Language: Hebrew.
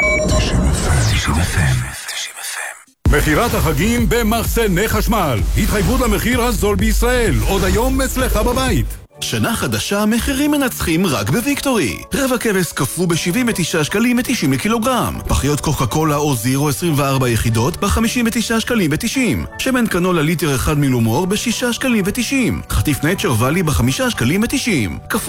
מחירת החגים במחסני חשמל. התחייבות למחיר הזול בישראל. עוד היום אצלך בבית. שנה חדשה, מחירים מנצחים רק בוויקטורי. רבע כבש קפוא ב-79 שקלים ב-90 לקילוגרם. פחיות קוקה קולה או זירו 24 יחידות ב-59 שקלים ב-90. שמן קנולה ליטר 1 מילומור ב-6 שקלים ב-90. חטיף נצ'ר ואלי ב-5 שקלים ב-90.